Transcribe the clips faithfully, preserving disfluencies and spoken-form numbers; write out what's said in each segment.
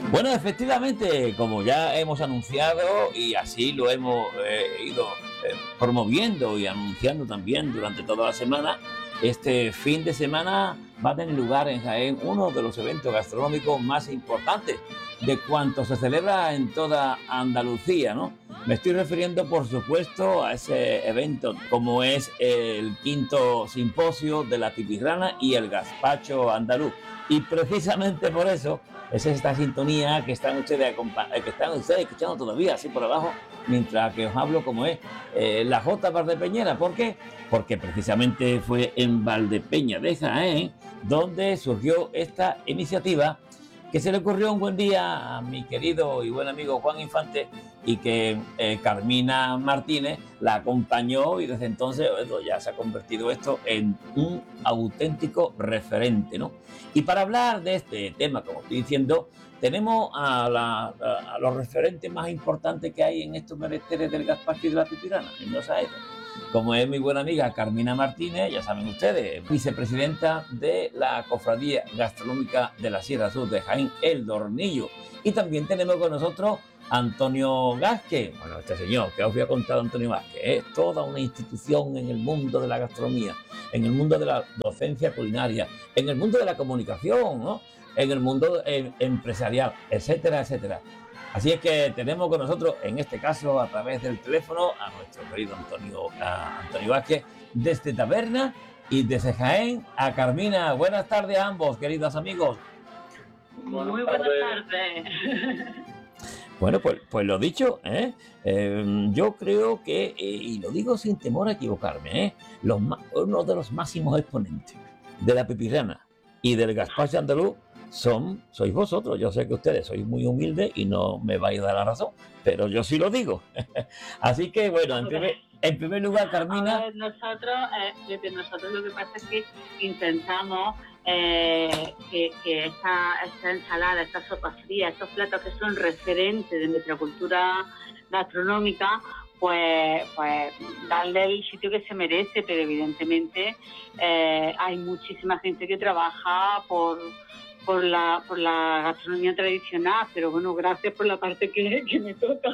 Bueno, efectivamente, como ya hemos anunciado y así lo hemos eh, ido eh, promoviendo y anunciando también durante toda la semana, este fin de semana va a tener lugar en Jaén uno de los eventos gastronómicos más importantes de cuanto se celebra en toda Andalucía, ¿no? Me estoy refiriendo, por supuesto, a ese evento como es el quinto simposio de la pipirrana y el gazpacho andaluz. Y precisamente por eso es esta sintonía que están ustedes, que están ustedes escuchando todavía así por abajo, mientras que os hablo como es eh, la Jota Valdepeñera. ¿Por qué? Porque precisamente fue en Valdepeña de Jaén donde surgió esta iniciativa que se le ocurrió un buen día a mi querido y buen amigo Juan Infante y que eh, Carmina Martínez la acompañó y desde entonces bueno, ya se ha convertido esto en un auténtico referente, ¿no? Y para hablar de este tema, como estoy diciendo, tenemos a, la, a los referentes más importantes que hay en estos menesteres del gazpacho y de la pipirana, en Los Aires, como es mi buena amiga Carmina Martínez, ya saben ustedes, vicepresidenta de la Cofradía Gastronómica de la Sierra Sur de Jaén, El Dornillo. Y también tenemos con nosotros Antonio Vázquez. Bueno, este señor, que os voy a contar de Antonio Vázquez, es toda una institución en el mundo de la gastronomía, en el mundo de la docencia culinaria, en el mundo de la comunicación, ¿no? En el mundo eh, empresarial, etcétera, etcétera. Así es que tenemos con nosotros, en este caso, a través del teléfono, a nuestro querido Antonio, a Antonio Vázquez, desde Taberna y desde Jaén, a Carmina. Buenas tardes a ambos, queridos amigos. Muy buenas tardes. Bueno, pues, pues lo dicho, ¿eh? Eh, yo creo que, eh, y lo digo sin temor a equivocarme, ¿eh? Los, uno de los máximos exponentes de la pipirrana y del gazpacho andaluz son, sois vosotros. Yo sé que ustedes sois muy humildes y no me vais a dar la razón, pero yo sí lo digo. Así que, bueno, en primer, en primer lugar, Carmina... A ver, nosotros, eh, nosotros lo que pasa es que intentamos eh, que, que esta, esta ensalada, esta sopa fría, estos platos que son referentes de nuestra cultura gastronómica, pues, pues darle el sitio que se merece, pero evidentemente eh, hay muchísima gente que trabaja por... Por la, por la gastronomía tradicional, pero bueno, gracias por la parte que, que me toca.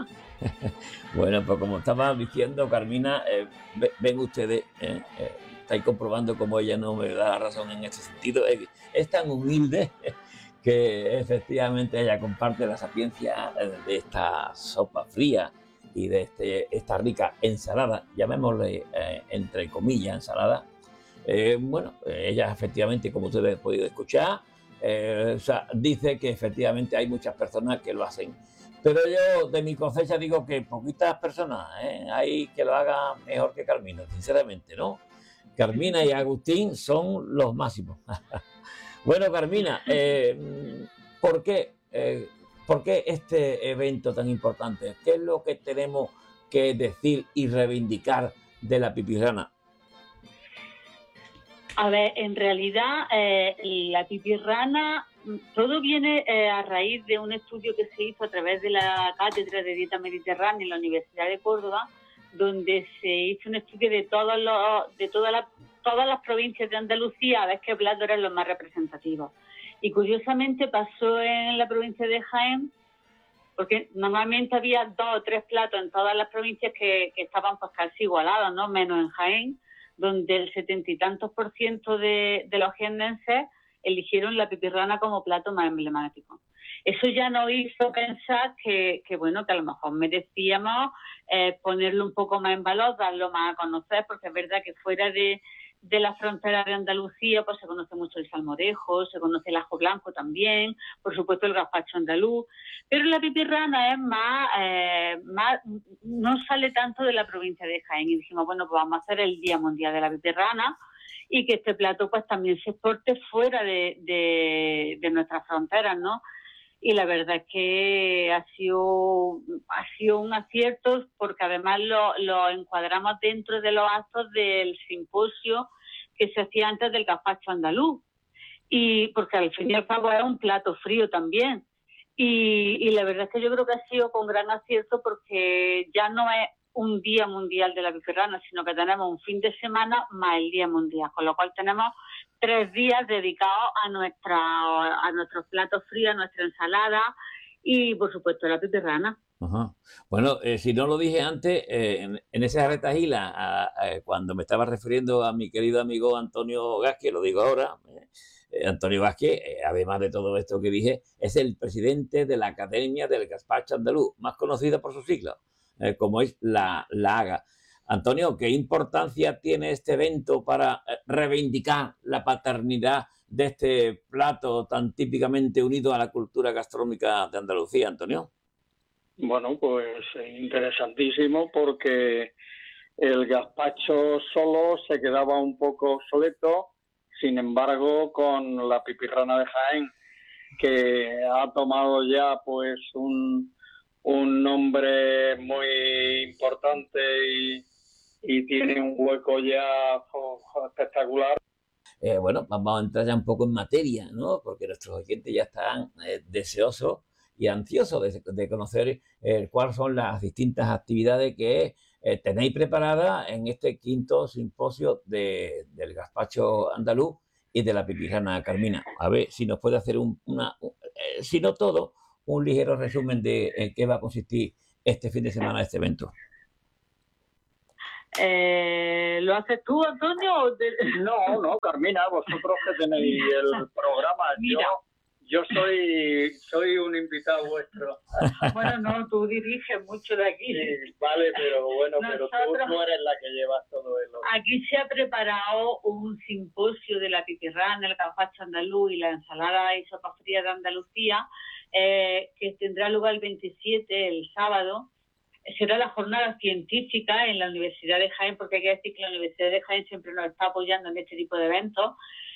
Bueno, pues como estaba diciendo Carmina, eh, ven ustedes, eh, eh, estáis comprobando cómo ella no me da la razón en este sentido, es, es tan humilde que efectivamente ella comparte la sapiencia de esta sopa fría y de este, esta rica ensalada, llamémosle eh, entre comillas ensalada. Eh, bueno, ella efectivamente, como ustedes han podido escuchar, eh, o sea, dice que efectivamente hay muchas personas que lo hacen. Pero yo de mi cosecha digo que poquitas personas ¿eh? hay que lo hagan mejor que Carmina, sinceramente, ¿no? Carmina y Agustín son los máximos. Bueno, Carmina, eh, ¿por qué, eh, ¿por qué este evento tan importante? ¿Qué es lo que tenemos que decir y reivindicar de la pipirrana? A ver, en realidad eh, la pipirrana, todo viene eh, a raíz de un estudio que se hizo a través de la Cátedra de Dieta Mediterránea en la Universidad de Córdoba, donde se hizo un estudio de todos los, de todas las, todas las provincias de Andalucía a ver qué platos eran los más representativos. Y curiosamente pasó en la provincia de Jaén, porque normalmente había dos o tres platos en todas las provincias que, que estaban pues casi igualados, ¿no? Menos en Jaén, donde el setenta y tantos por ciento de, de los jiennenses eligieron la pipirrana como plato más emblemático. Eso ya nos hizo pensar que, que bueno, que a lo mejor merecíamos eh, ponerlo un poco más en valor, darlo más a conocer, porque es verdad que fuera de, de la frontera de Andalucía pues se conoce mucho el salmorejo, se conoce el ajo blanco también, por supuesto el gazpacho andaluz, pero la pipirrana es más, eh, más, no sale tanto de la provincia de Jaén, y dijimos, bueno, pues vamos a hacer el Día Mundial de la Pipirrana y que este plato pues también se exporte fuera de, de, de nuestras fronteras, ¿no? Y la verdad es que ha sido, ha sido un acierto porque además lo, lo encuadramos dentro de los actos del simposio que se hacía antes del gazpacho andaluz. Y porque al fin y al cabo es un plato frío también. Y, y la verdad es que yo creo que ha sido con gran acierto porque ya no es un día mundial de la pipirrana, sino que tenemos un fin de semana más el día mundial, con lo cual tenemos tres días dedicados a nuestra a nuestros platos fríos, a nuestra ensalada y, por supuesto, a la pipirrana. Ajá. Bueno, eh, si no lo dije antes, eh, en, en esa retahíla, a- a- cuando me estaba refiriendo a mi querido amigo Antonio Vázquez, lo digo ahora, eh, eh, Antonio Vázquez, eh, además de todo esto que dije, es el presidente de la Academia del Gazpacho Andaluz, más conocida por sus siglas, eh, como es la, la AGA. Antonio, ¿qué importancia tiene este evento para eh, reivindicar la paternidad de este plato tan típicamente unido a la cultura gastronómica de Andalucía, Antonio? Bueno, pues interesantísimo porque el gazpacho solo se quedaba un poco obsoleto, sin embargo, con la pipirrana de Jaén, que ha tomado ya pues un, un nombre muy importante y, y tiene un hueco ya oh, espectacular. Eh, bueno, vamos a entrar ya un poco en materia, ¿no? Porque nuestros oyentes ya están eh, deseosos y ansiosos de, de conocer eh, cuáles son las distintas actividades que eh, tenéis preparadas en este quinto simposio de, del gazpacho andaluz y de la pipirrana carmina. A ver si nos puede hacer un, una, un, eh, si no todo, un ligero resumen de en qué va a consistir este fin de semana este evento. Eh, ¿Lo haces tú, Antonio? O te... No, no, Carmina, vosotros que tenéis el programa, Mira. yo, yo soy soy un invitado vuestro. Bueno, no, tú diriges mucho de aquí. Sí, vale, pero bueno, Nosotros... pero tú no eres la que llevas todo el orden. Aquí se ha preparado un simposio de la pipirrana, el gazpacho andaluz y la ensalada y sopa fría de Andalucía, eh, que tendrá lugar el veintisiete, el sábado. Será la jornada científica en la Universidad de Jaén, porque hay que decir que la Universidad de Jaén siempre nos está apoyando en este tipo de eventos,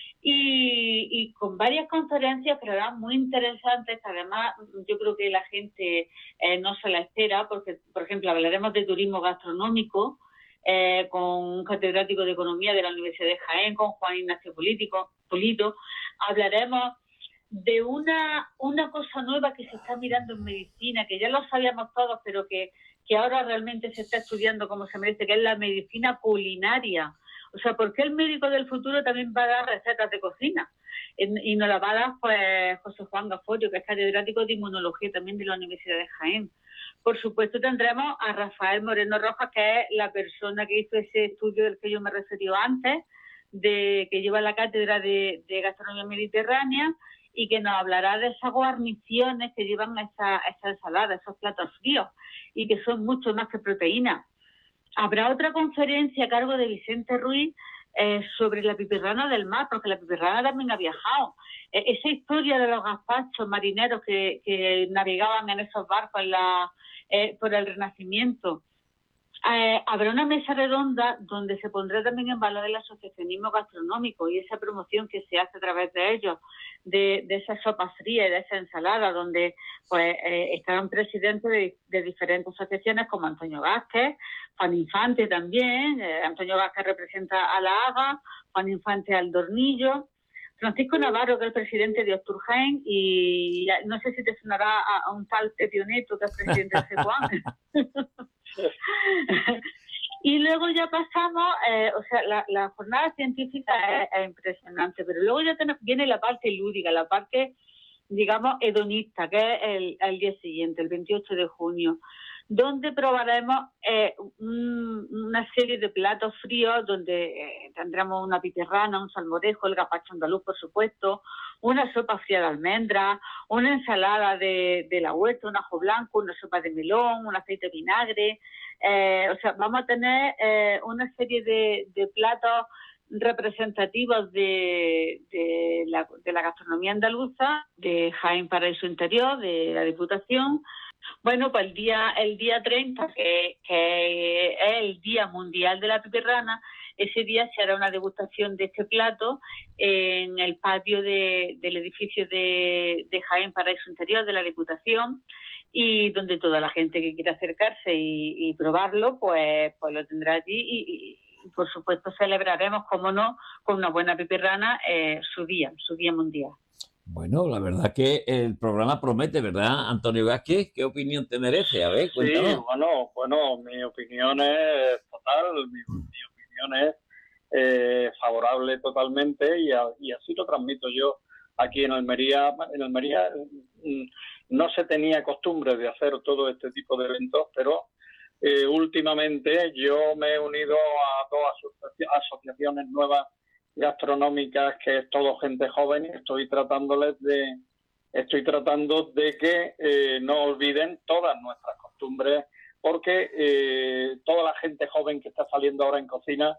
y, y con varias conferencias, pero eran muy interesantes, que además yo creo que la gente eh, no se la espera, porque, por ejemplo, hablaremos de turismo gastronómico, eh, con un catedrático de Economía de la Universidad de Jaén, con Juan Ignacio Político, Polito. Hablaremos de una, una cosa nueva que se está mirando en medicina, que ya lo sabíamos todos, pero que, que ahora realmente se está estudiando como se merece, que es la medicina culinaria. O sea, ¿por qué el médico del futuro también va a dar recetas de cocina? Y nos la va a dar pues José Juan Gaforio, que es catedrático de inmunología también de la Universidad de Jaén. Por supuesto tendremos a Rafael Moreno Rojas, que es la persona que hizo ese estudio del que yo me referí antes, de que lleva la cátedra de, de gastronomía mediterránea, y que nos hablará de esas guarniciones que llevan esa, esa ensalada, esos platos fríos, y que son mucho más que proteínas. Habrá otra conferencia a cargo de Vicente Ruiz eh, sobre la pipirrana del mar, porque la pipirrana también ha viajado. Eh, esa historia de los gazpachos marineros que, que navegaban en esos barcos en la, eh, por el Renacimiento. Eh, habrá una mesa redonda donde se pondrá también en valor el asociacionismo gastronómico y esa promoción que se hace a través de ellos, de, de esa sopa fría y de esa ensalada, donde pues eh, estarán presidentes de, de diferentes asociaciones como Antonio Vázquez, Juan Infante también, eh, Antonio Vázquez representa a la AGA, Juan Infante al Dornillo, Francisco Navarro, que es el presidente de Osturjaén, y no sé si te sonará a, a un tal Tetio Neto, que es presidente de Secuán. Y luego ya pasamos, eh, o sea, la, la jornada científica es, es impresionante, pero luego ya tenemos, viene la parte lúdica, la parte, digamos, hedonista, que es el, el día siguiente, el veintiocho de junio, donde probaremos eh, un, una serie de platos fríos, donde eh, tendremos una pipirrana, un salmorejo, el gazpacho andaluz, por supuesto, una sopa fría de almendras, una ensalada de, de la huerta, un ajo blanco, una sopa de melón, un aceite de vinagre. Eh, o sea, vamos a tener eh, una serie de, de platos representativos de, de, la, de la gastronomía andaluza, de Jaén Paraíso Interior, de la Diputación. Bueno, pues el día el día treinta, que, que es el Día Mundial de la Pipirrana, ese día se hará una degustación de este plato en el patio de, del edificio de, de Jaén Paraíso Interior de la Diputación, y donde toda la gente que quiera acercarse y, y probarlo, pues, pues lo tendrá allí y, y, por supuesto celebraremos, como no, con una buena pipirrana eh, su día, su día mundial. Bueno, la verdad que el programa promete, ¿verdad, Antonio Vázquez? ¿Qué opinión te merece? A ver, cuéntanos. Sí, bueno, bueno, mi opinión es total, mi, mi opinión es eh, favorable totalmente y, a, y así lo transmito yo aquí en Almería. En Almería mm, no se tenía costumbre de hacer todo este tipo de eventos, pero eh, últimamente yo me he unido a dos asoci asociaciones nuevas gastronómicas, que es todo gente joven, y estoy tratándoles de estoy tratando de que eh, no olviden todas nuestras costumbres, porque eh, toda la gente joven que está saliendo ahora en cocina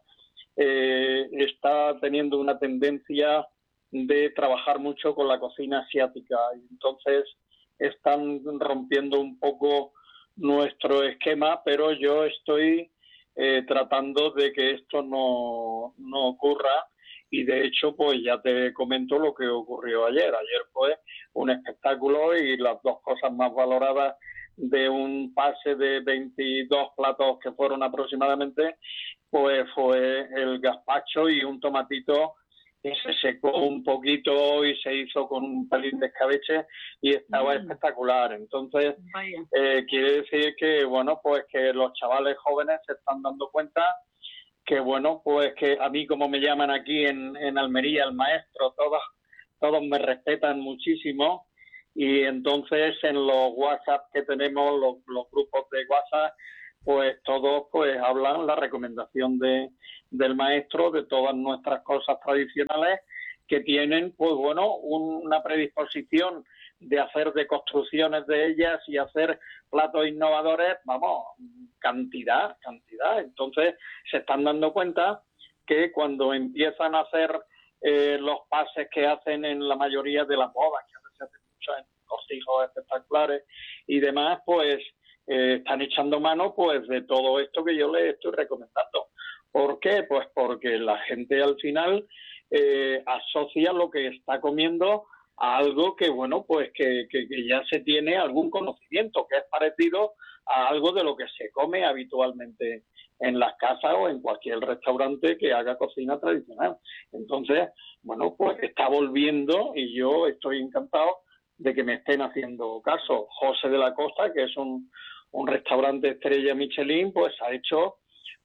eh, está teniendo una tendencia de trabajar mucho con la cocina asiática, y entonces están rompiendo un poco nuestro esquema, pero yo estoy eh, tratando de que esto no, no ocurra. Y de hecho, pues ya te comento lo que ocurrió ayer. Ayer fue un espectáculo y las dos cosas más valoradas de un pase de veintidós platos que fueron aproximadamente, pues fue el gazpacho y un tomatito que se secó un poquito y se hizo con un pelín de escabeche y estaba mm. espectacular. Entonces, eh, quiere decir que, bueno, pues que los chavales jóvenes se están dando cuenta que, bueno, pues que a mí, como me llaman aquí en, en Almería, el maestro, todos, todos me respetan muchísimo, y entonces en los WhatsApp que tenemos, los, los grupos de WhatsApp, pues todos pues hablan la recomendación de del maestro de todas nuestras cosas tradicionales, que tienen, pues bueno, un, una predisposición de hacer deconstrucciones de ellas y hacer platos innovadores, vamos, cantidad, cantidad. Entonces se están dando cuenta que cuando empiezan a hacer eh, los pases que hacen en la mayoría de las bodas, que a veces hacen muchos en cortijos espectaculares y demás, pues eh, están echando mano pues de todo esto que yo les estoy recomendando. ¿Por qué? Pues porque la gente al final eh, asocia lo que está comiendo a algo que, bueno, pues que, que, que ya se tiene algún conocimiento, que es parecido a algo de lo que se come habitualmente en las casas o en cualquier restaurante que haga cocina tradicional. Entonces, bueno, pues está volviendo y yo estoy encantado de que me estén haciendo caso. José de la Costa, que es un, un restaurante estrella Michelin, pues ha hecho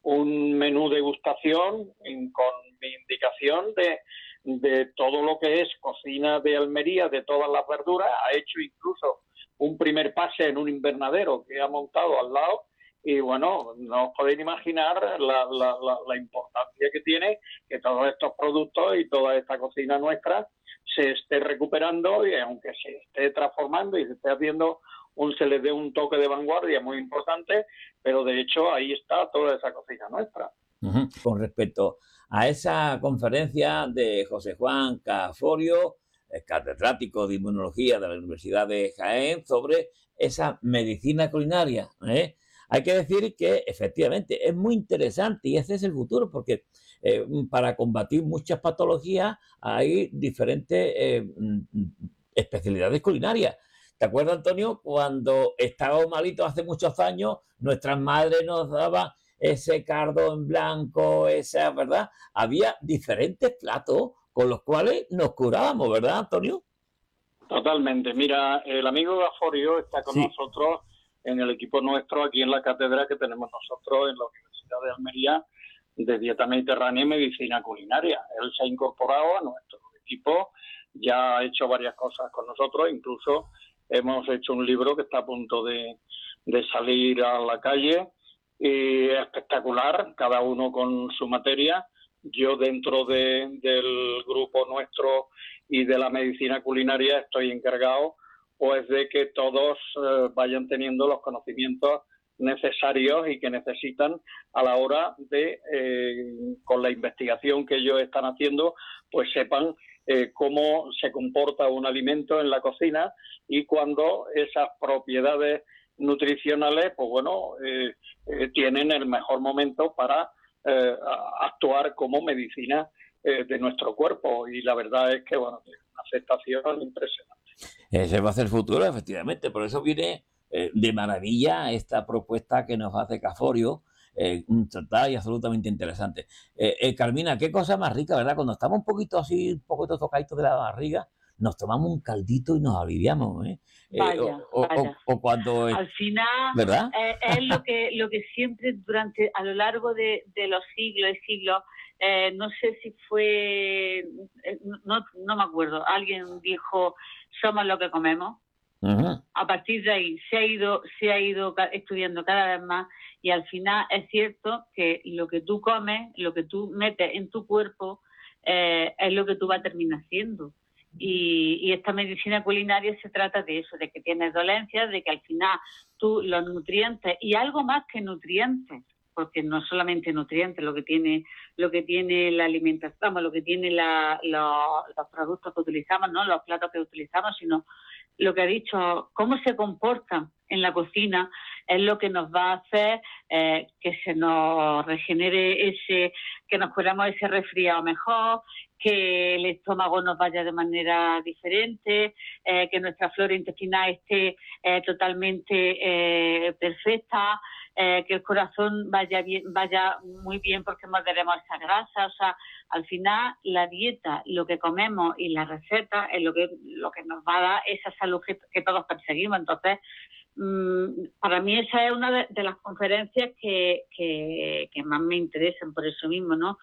un menú degustación con mi indicación de, de todo lo que es cocina de Almería, de todas las verduras. Ha hecho incluso un primer pase en un invernadero que ha montado al lado, y bueno, no os podéis imaginar la, la, la, la importancia que tiene que todos estos productos y toda esta cocina nuestra se esté recuperando, y aunque se esté transformando y se esté haciendo un se les dé un toque de vanguardia muy importante, pero de hecho ahí está toda esa cocina nuestra. Uh-huh. Con respecto a esa conferencia de José Juan Caforio, catedrático de Inmunología de la Universidad de Jaén, sobre esa medicina culinaria, ¿eh? Hay que decir que efectivamente es muy interesante y ese es el futuro, porque eh, para combatir muchas patologías hay diferentes eh, especialidades culinarias. ¿Te acuerdas, Antonio, cuando estábamos malitos hace muchos años, nuestras madres nos daban ese cardo en blanco, esa, ¿verdad? Había diferentes platos con los cuales nos curábamos, ¿verdad, Antonio? Totalmente. Mira, el amigo Gaforio está con sí. nosotros en el equipo nuestro aquí en la cátedra que tenemos nosotros en la Universidad de Almería de Dieta Mediterránea y Medicina Culinaria. Él se ha incorporado a nuestro equipo, ya ha hecho varias cosas con nosotros, incluso hemos hecho un libro que está a punto de, de salir a la calle, y espectacular, cada uno con su materia. Yo dentro de, del grupo nuestro y de la medicina culinaria estoy encargado pues de que todos eh, vayan teniendo los conocimientos necesarios y que necesitan a la hora de, eh, con la investigación que ellos están haciendo, pues sepan eh, cómo se comporta un alimento en la cocina y cuando esas propiedades nutricionales, pues bueno, eh, eh, tienen el mejor momento para eh, actuar como medicina eh, de nuestro cuerpo. Y la verdad es que, bueno, es una aceptación impresionante. Ese va a ser el futuro, efectivamente. Por eso viene eh, de maravilla esta propuesta que nos hace Caforio, eh, un tratado y absolutamente interesante. Eh, eh, Carmina, qué cosa más rica, ¿verdad? Cuando estamos un poquito así, un poquito tocaditos de la barriga, nos tomamos un caldito y nos aliviamos, ¿eh? Vaya, eh o, o, vaya. O, o cuando... Al final, ¿verdad? eh, es lo que, lo que siempre durante, a lo largo de, de los siglos y siglos, eh, no sé si fue, eh, no, no me acuerdo, alguien dijo, somos lo que comemos. Uh-huh. A partir de ahí se ha ido se ha ido estudiando cada vez más y al final es cierto que lo que tú comes, lo que tú metes en tu cuerpo eh, es lo que tú vas a terminar siendo. Y, y esta medicina culinaria se trata de eso, de que tienes dolencias, de que al final tú los nutrientes y algo más que nutrientes, porque no solamente nutrientes lo que tiene lo que tiene la alimentación, lo que tiene la, la, los productos que utilizamos, no los platos que utilizamos, sino lo que ha dicho, cómo se comportan en la cocina es lo que nos va a hacer eh, que se nos regenere ese, que nos curamos ese resfriado mejor, que el estómago nos vaya de manera diferente, eh, que nuestra flora intestinal esté eh, totalmente eh, perfecta, eh, que el corazón vaya bien, vaya muy bien porque moderemos esa grasa. O sea, al final la dieta, lo que comemos y la receta es lo que lo que nos va a dar esa salud que, que todos perseguimos. Entonces, mmm, para mí esa es una de, de las conferencias que, que, que más me interesan, por eso mismo, ¿no?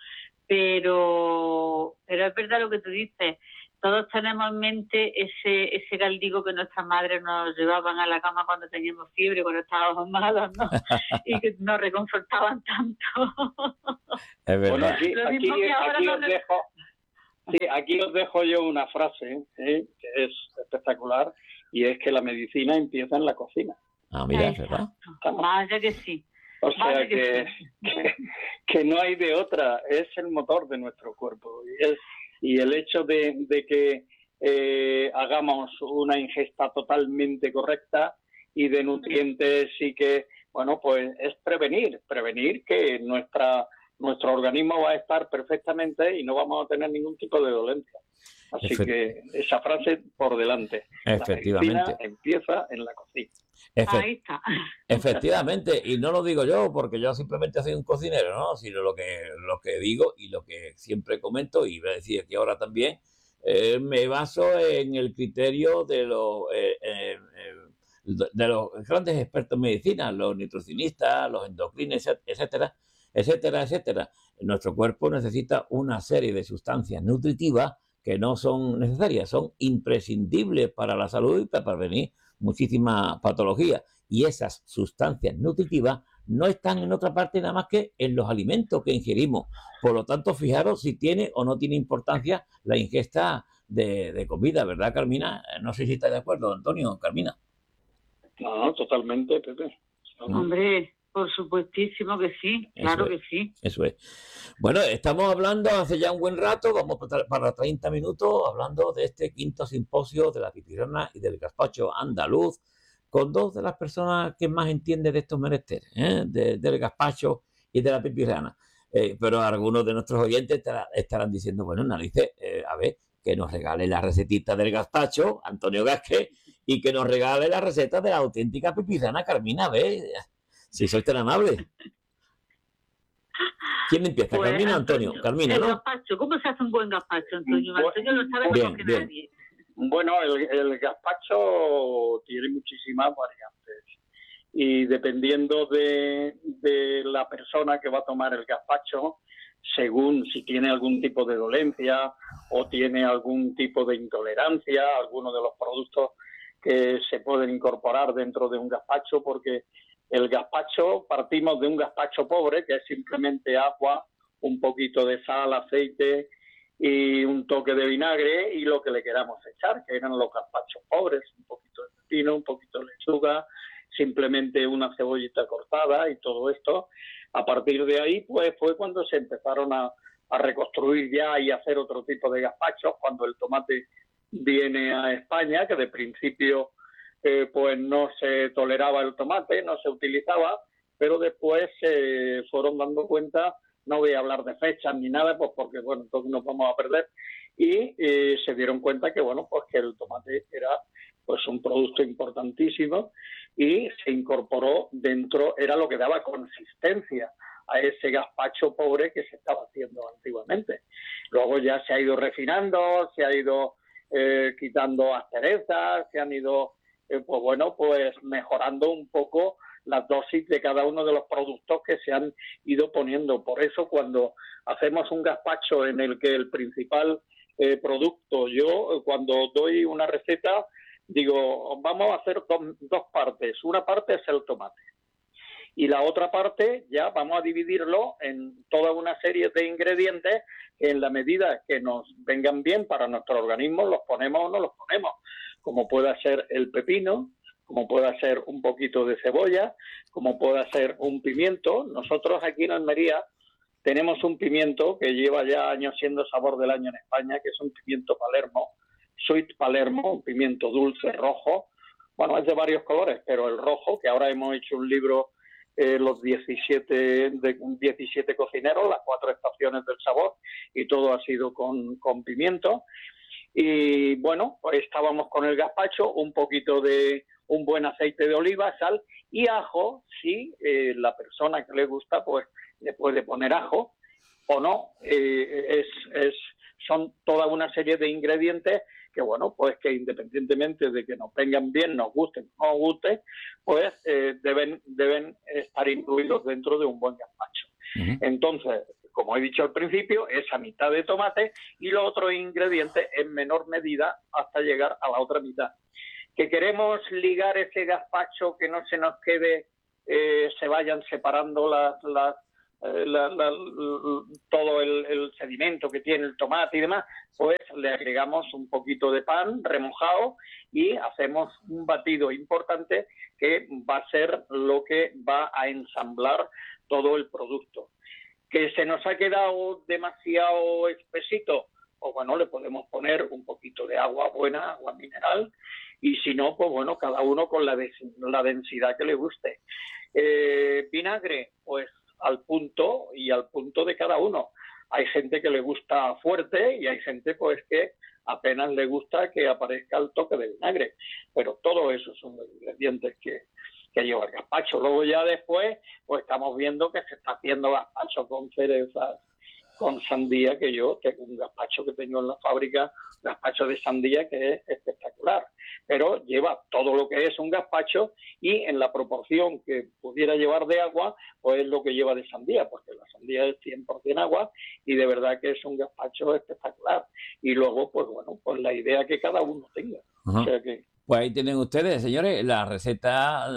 Pero, pero es verdad lo que tú dices. Todos tenemos en mente ese ese caldico que nuestras madres nos llevaban a la cama cuando teníamos fiebre, cuando estábamos malos, ¿no? Y que nos reconfortaban tanto. Es verdad. Bueno, aquí, aquí, aquí os dejo, sí, aquí os dejo yo una frase ¿eh? que es espectacular, y es que la medicina empieza en la cocina. Ah, mira, es verdad. Vaya que sí. O sea que, que, que no hay de otra, es el motor de nuestro cuerpo. Y, es, y el hecho de, de que eh, hagamos una ingesta totalmente correcta y de nutrientes y que, bueno, pues es prevenir, prevenir que nuestra nuestro organismo va a estar perfectamente y no vamos a tener ningún tipo de dolencia. Así Efect- que esa frase por delante. Efectivamente. La medicina empieza en la cocina. Efe- Ahí está. Efectivamente, y no lo digo yo porque yo simplemente soy un cocinero, ¿no? Sino lo que, lo que digo y lo que siempre comento, y voy a decir aquí ahora también, eh, me baso en el criterio de los, eh, eh, de los grandes expertos en medicina, los nutricionistas, los endocrinos, etcétera, etcétera, etcétera. Nuestro cuerpo necesita una serie de sustancias nutritivas que no son necesarias, son imprescindibles para la salud y para prevenir muchísimas patologías. Y esas sustancias nutritivas no están en otra parte nada más que en los alimentos que ingerimos. Por lo tanto, fijaros si tiene o no tiene importancia la ingesta de, de comida, ¿verdad, Carmina? No sé si está de acuerdo, Antonio, Carmina. No, totalmente, Pepe. ¿No? Hombre, por supuestísimo que sí, claro es, que sí. Eso es. Bueno, estamos hablando hace ya un buen rato, vamos para treinta minutos, hablando de este quinto simposio de la pipirana y del gazpacho andaluz, con dos de las personas que más entienden de estos menesteres, ¿eh? de, del gazpacho y de la pipirana. Eh, pero algunos de nuestros oyentes estarán, estarán diciendo, bueno, narices, eh, a ver, que nos regale la recetita del gazpacho, Antonio Gasque, y que nos regale la receta de la auténtica pipirana, Carmina, a ver, si sois tan amables. ¿Quién empieza? Pues, ¿Carmina o Antonio? Antonio, Carmina, el ¿no? Gazpacho. ¿Cómo se hace un buen gazpacho, Antonio? Bueno, Antonio lo sabe bien, mejor que bien. nadie. Bueno, el, el gazpacho tiene muchísimas variantes y dependiendo de, de la persona que va a tomar el gazpacho, según si tiene algún tipo de dolencia o tiene algún tipo de intolerancia a alguno de los productos que se pueden incorporar dentro de un gazpacho, porque el gazpacho, partimos de un gazpacho pobre, que es simplemente agua, un poquito de sal, aceite y un toque de vinagre y lo que le queramos echar, que eran los gazpachos pobres, un poquito de pepino, un poquito de lechuga, simplemente una cebollita cortada y todo esto. A partir de ahí, pues fue cuando se empezaron a, a reconstruir ya y hacer otro tipo de gazpachos, cuando el tomate viene a España, que de principio eh, pues no se toleraba el tomate, no se utilizaba, pero después se eh, fueron dando cuenta, no voy a hablar de fechas ni nada, pues porque bueno, entonces nos vamos a perder, y eh, se dieron cuenta que bueno, pues que el tomate era pues un producto importantísimo y se incorporó dentro, era lo que daba consistencia a ese gazpacho pobre que se estaba haciendo antiguamente. Luego ya se ha ido refinando, se ha ido eh, quitando asperezas, se han ido, eh, pues bueno, pues mejorando un poco las dosis de cada uno de los productos que se han ido poniendo. Por eso cuando hacemos un gazpacho en el que el principal eh, producto, yo cuando doy una receta digo, vamos a hacer dos, dos partes. Una parte es el tomate y la otra parte ya vamos a dividirlo en toda una serie de ingredientes que en la medida que nos vengan bien para nuestro organismo los ponemos o no los ponemos, como pueda ser el pepino, como pueda ser un poquito de cebolla, como pueda ser un pimiento. Nosotros aquí en Almería tenemos un pimiento que lleva ya años siendo sabor del año en España, que es un pimiento Palermo, Sweet Palermo, un pimiento dulce, rojo. Bueno, es de varios colores, pero el rojo, que ahora hemos hecho un libro, eh, los diecisiete, de, diecisiete cocineros, las cuatro estaciones del sabor, y todo ha sido con, con pimiento. Y bueno, pues estábamos con el gazpacho, un poquito de un buen aceite de oliva, sal y ajo, si eh, la persona que le gusta, pues le puede poner ajo o no. Eh, es, es, son toda una serie de ingredientes que, bueno, pues que independientemente de que nos vengan bien, nos gusten o no nos gusten, pues eh, deben, deben estar incluidos dentro de un buen gazpacho. Uh-huh. Entonces, como he dicho al principio, esa mitad de tomate y los otros ingredientes en menor medida hasta llegar a la otra mitad. Que queremos ligar ese gazpacho, que no se nos quede, eh, se vayan separando las, las, eh, la, la, la, todo el, el sedimento que tiene el tomate y demás, pues le agregamos un poquito de pan remojado y hacemos un batido importante que va a ser lo que va a ensamblar todo el producto. Que se nos ha quedado demasiado espesito, pues bueno, le podemos poner un poquito de agua buena, agua mineral, y si no, pues bueno, cada uno con la, la densidad que le guste. Eh, vinagre, pues al punto y al punto de cada uno. Hay gente que le gusta fuerte y hay gente pues que apenas le gusta que aparezca el toque de vinagre, pero todo eso son los ingredientes que, que lleva el gazpacho. Luego ya después, pues estamos viendo que se está haciendo gazpacho con cerezas, con sandía, que yo tengo un gazpacho que tengo en la fábrica, gazpacho de sandía que es espectacular, pero lleva todo lo que es un gazpacho y en la proporción que pudiera llevar de agua, pues es lo que lleva de sandía, porque la sandía es cien por ciento agua y de verdad que es un gazpacho espectacular. Y luego, pues bueno, pues la idea que cada uno tenga. Uh-huh. O sea que... Pues ahí tienen ustedes, señores, la receta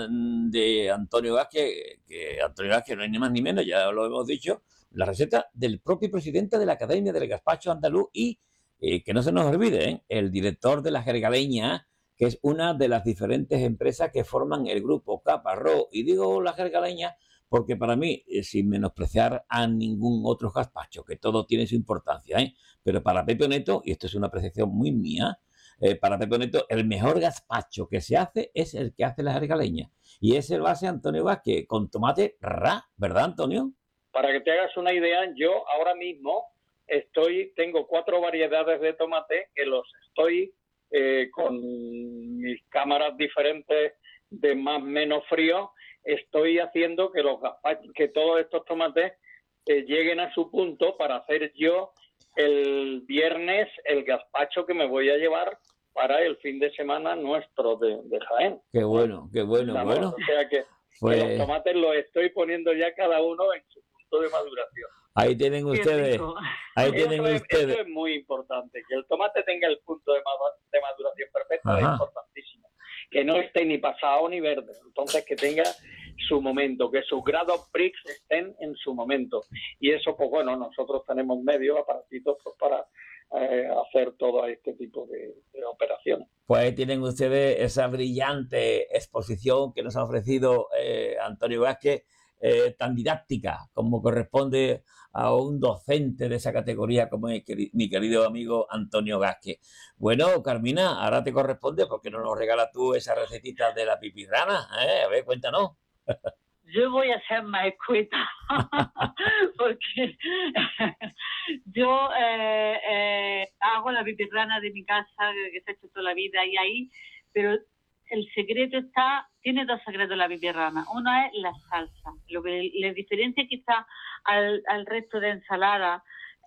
de Antonio Vázquez, que Antonio Vázquez no es ni más ni menos, ya lo hemos dicho, la receta del propio presidente de la Academia del Gazpacho Andaluz y, eh, que no se nos olvide, ¿eh? el director de la Jergaleña, que es una de las diferentes empresas que forman el grupo Caparrós. Y digo la Jergaleña porque para mí, eh, sin menospreciar a ningún otro gazpacho, que todo tiene su importancia, ¿eh? pero para Pepe Neto, y esto es una apreciación muy mía, eh, para Pepe Neto, el mejor gazpacho que se hace es el que hace la Jergaleña. Y ese lo hace Antonio Vázquez con tomate ra, ¿verdad, Antonio? Para que te hagas una idea, yo ahora mismo estoy, tengo cuatro variedades de tomate que los estoy eh, con mis cámaras diferentes de más o menos frío, estoy haciendo que los gazpachos, que todos estos tomates eh, lleguen a su punto para hacer yo el viernes el gazpacho que me voy a llevar para el fin de semana nuestro de, de Jaén. Qué bueno, qué bueno, ¿no? bueno. O sea que, pues... que los tomates los estoy poniendo ya cada uno en su punto de maduración. Ahí tienen ustedes, ahí tienen eso ustedes. Es, eso es muy importante, que el tomate tenga el punto de, de maduración perfecta. Ajá. Es importantísimo. Que no esté ni pasado ni verde, entonces que tenga su momento, que sus grados Brix estén en su momento. Y eso, pues bueno, nosotros tenemos medios, aparatitos pues, para eh, hacer todo este tipo de, de operaciones. Pues ahí tienen ustedes esa brillante exposición que nos ha ofrecido eh, Antonio Vázquez, eh, tan didáctica como corresponde a un docente de esa categoría como es mi querido amigo Antonio Vázquez. Bueno, Carmina, ahora te corresponde porque no nos regalas tú esa recetita de la pipirrana, ¿eh? A ver, cuéntanos. Yo voy a ser más escueta porque yo eh, eh, hago la pipirrana de mi casa que se ha hecho toda la vida y ahí, pero el secreto está, tiene dos secretos la pipirrana. Uno es la salsa. Lo que le diferencia quizá al, al resto de ensalada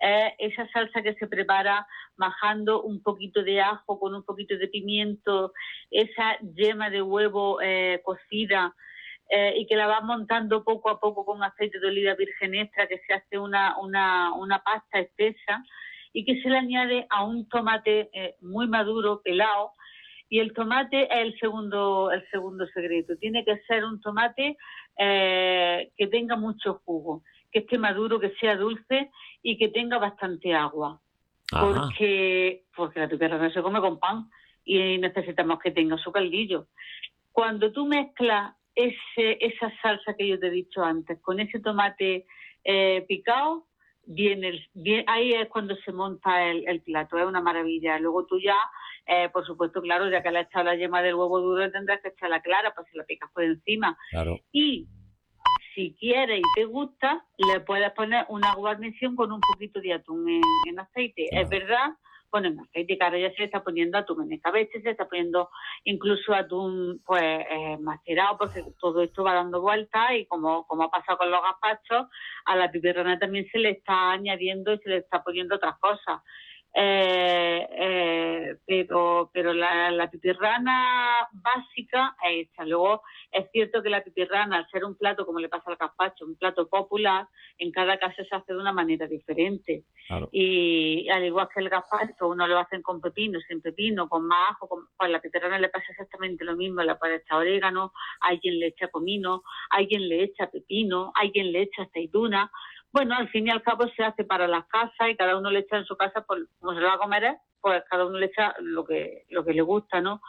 es esa salsa que se prepara majando un poquito de ajo con un poquito de pimiento, esa yema de huevo eh, cocida, eh, y que la vas montando poco a poco con aceite de oliva virgen extra, que se hace una, una, una pasta espesa, y que se le añade a un tomate eh, muy maduro, pelado. Y el tomate es el segundo, el segundo secreto. Tiene que ser un tomate eh, que tenga mucho jugo, que esté maduro, que sea dulce y que tenga bastante agua. Ajá. Porque porque la pipirrana se come con pan y necesitamos que tenga su caldillo. Cuando tú mezclas ese, esa salsa que yo te he dicho antes con ese tomate eh, picado, viene, el, viene ahí es cuando se monta el, el plato. Es una maravilla. Luego tú ya... Eh, por supuesto, claro, ya que le has echado la yema del huevo duro, tendrás que echar la clara, pues si la picas por encima. Claro. Y si quieres y te gusta, le puedes poner una guarnición con un poquito de atún en, en aceite. Claro. Es verdad, bueno, en aceite, que ahora ya se le está poniendo atún en escabeche, se está poniendo incluso atún pues eh, macerado, porque todo esto va dando vueltas y como, como ha pasado con los gazpachos, a la pipirrana también se le está añadiendo y se le está poniendo otras cosas. Eh, eh, pero pero la, la pipirrana básica es esta. Luego es cierto que la pipirrana, al ser un plato, como le pasa al gazpacho, un plato popular, en cada casa se hace de una manera diferente. Claro. Y al igual que el gazpacho, uno lo hacen con pepino, sin pepino, con más ajo, con, pues a la pipirrana le pasa exactamente lo mismo. Le puede echar orégano, alguien le echa comino, alguien le echa pepino, alguien le echa aceituna. Bueno, al fin y al cabo se hace para las casas y cada uno le echa en su casa, pues, como se lo va a comer, pues cada uno le echa lo que lo que le gusta, ¿no?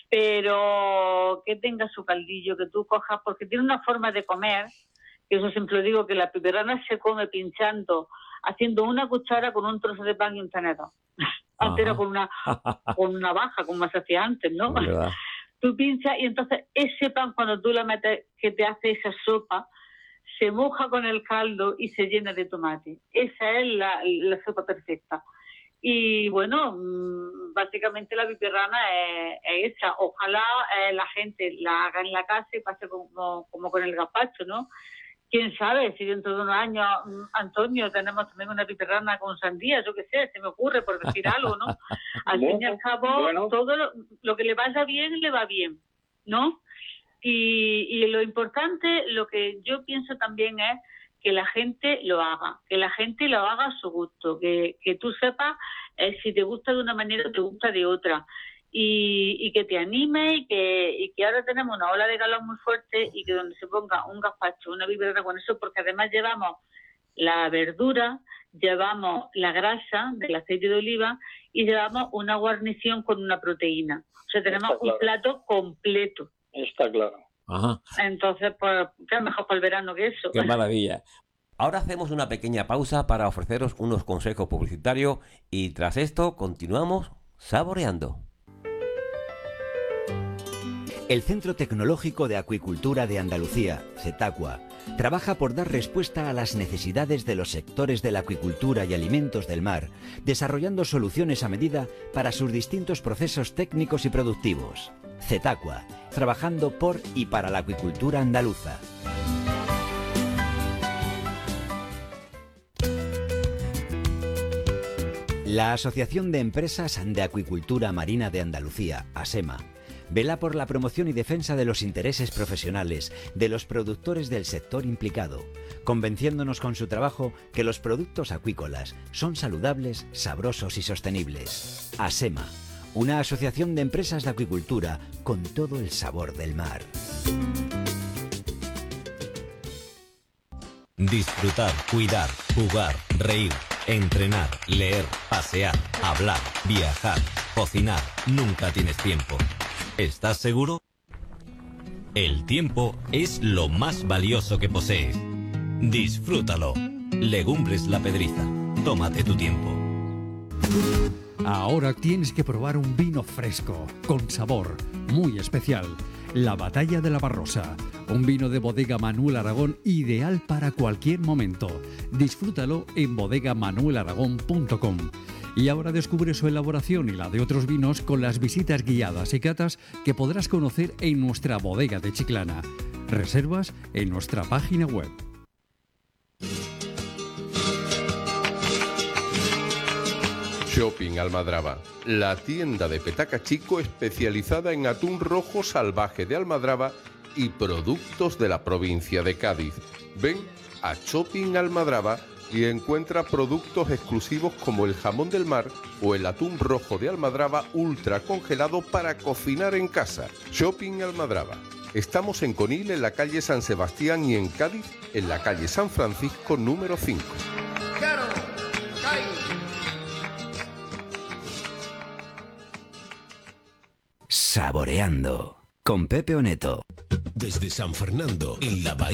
Pero que tenga su caldillo, que tú cojas, porque tiene una forma de comer, que eso siempre lo digo, que la pipirrana se come pinchando, haciendo una cuchara con un trozo de pan y un tenedor. Antes era con una, con una baja, como se hacía antes, ¿no? Tú pinchas y entonces ese pan, cuando tú lo metes, que te hace esa sopa, se moja con el caldo y se llena de tomate. Esa es la, la sopa perfecta. Y bueno, básicamente la pipirrana es, es esa. Ojalá eh, la gente la haga en la casa y pase como, como con el gazpacho, ¿no? Quién sabe si dentro de unos años, Antonio, tenemos también una pipirrana con sandía, yo qué sé, se me ocurre por decir algo, ¿no? Al fin y al cabo, bueno, todo lo, lo que le vaya bien, le va bien, ¿no? Y, y lo importante, lo que yo pienso también es que la gente lo haga, que la gente lo haga a su gusto, que, que tú sepas eh, si te gusta de una manera o te gusta de otra, y, y que te anime y que, y que ahora tenemos una ola de calor muy fuerte y que donde se ponga un gazpacho, una pipirrana con eso, porque además llevamos la verdura, llevamos la grasa del aceite de oliva y llevamos una guarnición con una proteína. O sea, tenemos claro. un plato completo. Está claro. Ajá. Entonces, pues, qué mejor para el verano que eso. Qué maravilla. Ahora hacemos una pequeña pausa para ofreceros unos consejos publicitarios y tras esto continuamos saboreando. El Centro Tecnológico de Acuicultura de Andalucía, CETACUA, trabaja por dar respuesta a las necesidades de los sectores de la acuicultura y alimentos del mar, desarrollando soluciones a medida para sus distintos procesos técnicos y productivos. CETACUA, trabajando por y para la acuicultura andaluza. La Asociación de Empresas de Acuicultura Marina de Andalucía, ASEMA, vela por la promoción y defensa de los intereses profesionales de los productores del sector implicado, convenciéndonos con su trabajo que los productos acuícolas son saludables, sabrosos y sostenibles. ASEMA, una asociación de empresas de acuicultura con todo el sabor del mar. Disfrutar, cuidar, jugar, reír, entrenar, leer, pasear, hablar, viajar, cocinar. Nunca tienes tiempo. ¿Estás seguro? El tiempo es lo más valioso que posees. Disfrútalo. Legumbres La Pedriza. Tómate tu tiempo. Ahora tienes que probar un vino fresco, con sabor, muy especial. La Batalla de la Barrosa. Un vino de Bodega Manuel Aragón ideal para cualquier momento. Disfrútalo en bodega manuel aragón punto com. Y ahora descubre su elaboración y la de otros vinos con las visitas guiadas y catas que podrás conocer en nuestra bodega de Chiclana. Reservas en nuestra página web. Shopping Almadraba, la tienda de Petaca Chico especializada en atún rojo salvaje de Almadraba y productos de la provincia de Cádiz. Ven a Shopping Almadraba y encuentra productos exclusivos como el jamón del mar o el atún rojo de Almadraba ultra congelado para cocinar en casa. Shopping Almadraba. Estamos en Conil, en la calle San Sebastián, y en Cádiz, en la calle San Francisco número cinco. Saboreando con Pepe Oneto. Desde San Fernando, en la bahía